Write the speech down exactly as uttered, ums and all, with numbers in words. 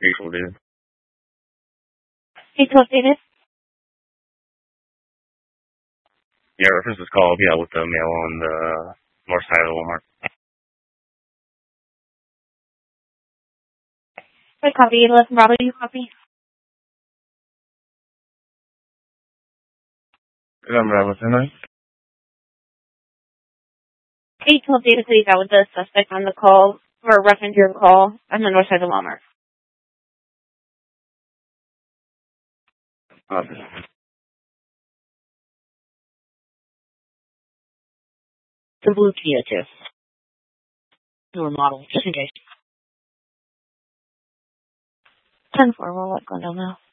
Mutual dude. Hey, twelve Davis. Yeah, reference is called, yeah, with the mail on the north side of the Walmart. Wait, copy. eleven Bravo, you copy? eleven Bravo tonight. Hey, twelve Davis, please out with the suspect on the call, or reference your call on the north side of the Walmart. Okay. The blue Kia, too. Newer model, just in case. ten four, we'll let Glendale know.